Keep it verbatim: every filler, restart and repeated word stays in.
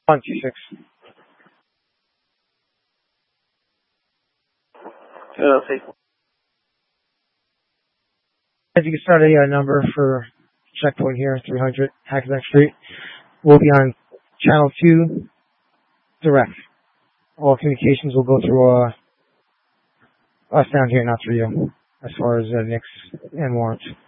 One two six. Philadelphia. As you can start a uh, number for checkpoint here, three hundred Hackensack Street. We'll be on channel two direct. All communications will go through uh, us down here, not through you, as far as uh, Nick's and warrants.